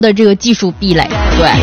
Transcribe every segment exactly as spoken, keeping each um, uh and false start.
的这个技术壁垒。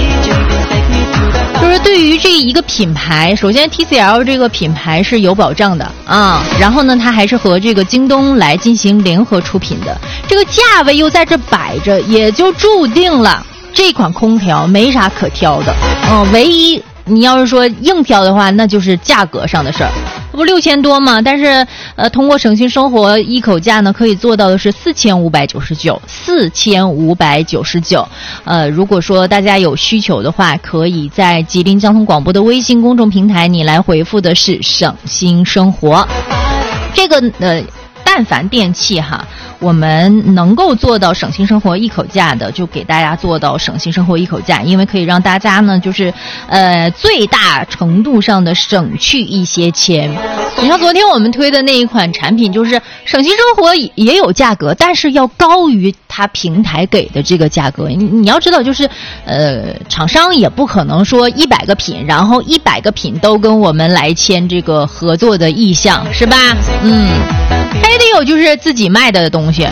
对，就是对于这一个品牌，首先 T C L 这个品牌是有保障的啊，然后呢，它还是和这个京东来进行联合出品的，这个价位又在这摆着，也就注定了这款空调没啥可挑的。嗯，唯一你要是说硬挑的话，那就是价格上的事儿。不六千多吗？但是呃，通过省心生活一口价呢，可以做到的是四千五百九十九，四千五百九十九。呃，如果说大家有需求的话，可以在吉林交通广播的微信公众平台，你来回复的是省心生活。这个呃，但凡电器哈，我们能够做到省心生活一口价的，就给大家做到省心生活一口价，因为可以让大家呢，就是呃最大程度上的省去一些钱。你像昨天我们推的那一款产品，就是省心生活也有价格，但是要高于它平台给的这个价格。你你要知道，就是呃厂商也不可能说一百个品，然后一百个品都跟我们来签这个合作的意向，是吧？嗯，还得有就是自己卖的东西，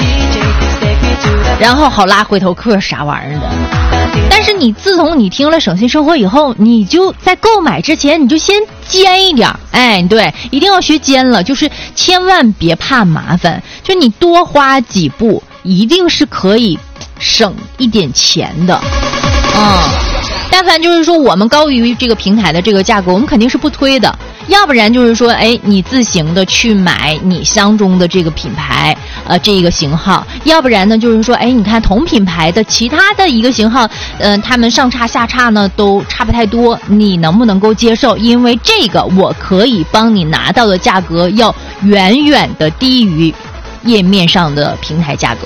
然后好拉回头客啥玩意儿的。但是你自从你听了省心生活以后，你就在购买之前你就先尖一点，哎，对，一定要学尖了，就是千万别怕麻烦，就你多花几步一定是可以省一点钱的。嗯，但凡就是说我们高于这个平台的这个价格，我们肯定是不推的。要不然就是说，哎，你自行的去买你相中的这个品牌，呃，这一个型号；要不然呢，就是说，哎，你看同品牌的其他的一个型号，嗯、呃，他们上差下差呢都差不太多，你能不能够接受？因为这个我可以帮你拿到的价格要远远的低于页面上的平台价格。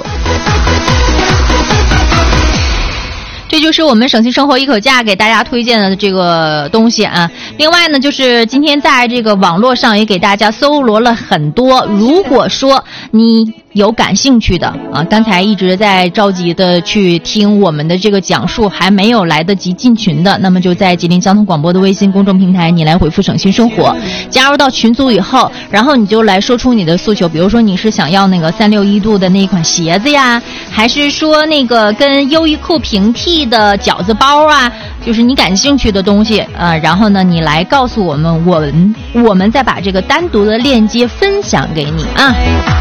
这就是我们省心生活一口价给大家推荐的这个东西啊。另外呢，就是今天在这个网络上也给大家搜罗了很多，如果说你有感兴趣的啊，刚才一直在着急的去听我们的这个讲述，还没有来得及进群的，那么就在吉林交通广播的微信公众平台，你来回复省心生活，加入到群组以后，然后你就来说出你的诉求，比如说你是想要那个三六一度的那一款鞋子呀，还是说那个跟优衣库平替的饺子包啊，就是你感兴趣的东西啊，然后呢你来告诉我们，我们我们再把这个单独的链接分享给你啊。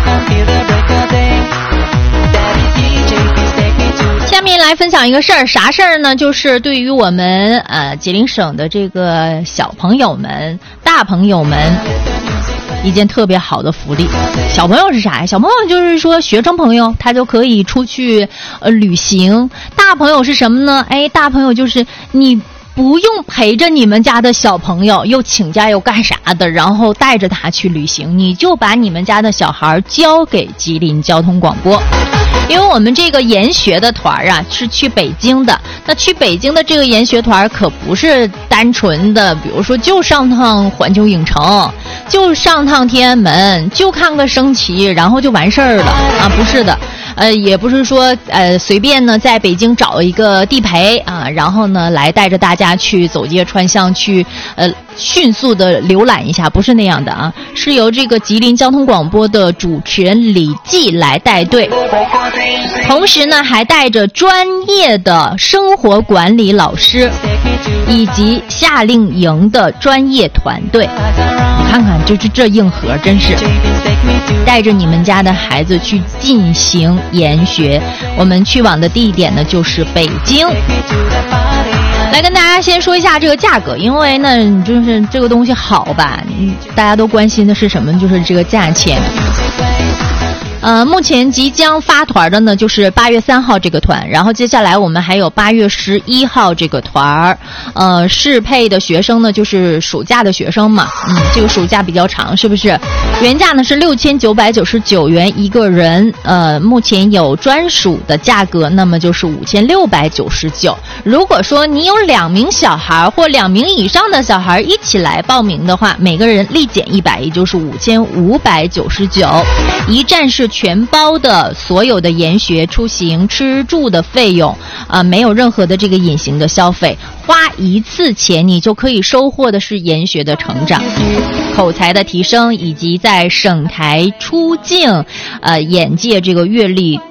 下面来分享一个事儿，啥事儿呢？就是对于我们呃吉林省的这个小朋友们、大朋友们一件特别好的福利。小朋友是啥呀？小朋友就是说学生朋友，他就可以出去呃旅行。大朋友是什么呢？哎，大朋友就是你不用陪着你们家的小朋友又请假又干啥的，然后带着他去旅行，你就把你们家的小孩交给吉林交通广播。因为我们这个研学的团啊是去北京的，那去北京的这个研学团可不是单纯的比如说就上趟环球影城，就上趟天安门，就看个升旗然后就完事儿了啊，不是的。呃，也不是说呃随便呢在北京找一个地陪啊，然后呢来带着大家去走街串巷去呃迅速的浏览一下，不是那样的啊，是由这个吉林交通广播的主持人李记来带队，同时呢还带着专业的生活管理老师以及夏令营的专业团队。你看看就是这硬核，真是带着你们家的孩子去进行研学。我们去往的地点呢就是北京。来跟大家先说一下这个价格，因为呢就是这个东西好吧，大家都关心的是什么，就是这个价钱。呃，目前即将发团的呢，就是八月三号这个团，然后接下来我们还有八月十一号这个团儿。呃，适配的学生呢，就是暑假的学生嘛，嗯，这个暑假比较长，是不是？原价呢是六千九百九十九元一个人，呃，目前有专属的价格，那么就是五千六百九十九。如果说你有两名小孩或两名以上的小孩一起来报名的话，每个人立减一百，也就是五千五百九十九。一站式全包的所有的研学、出行、吃住的费用，啊、呃，没有任何的这个隐形的消费，花一次钱你就可以收获的是研学的成长、口才的提升，以及在省台出境，呃，眼界这个阅历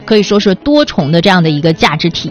可以说是多重的这样的一个价值体